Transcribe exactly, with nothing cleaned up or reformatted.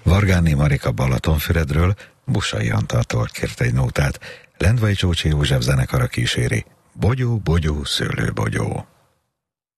Vargánné Marika Balatonfüredről, Bussai Antaltól kért egy nótát. Lendvai Csócsi József zenekara kíséri. Bogyó, bogyó, szőlőbogyó.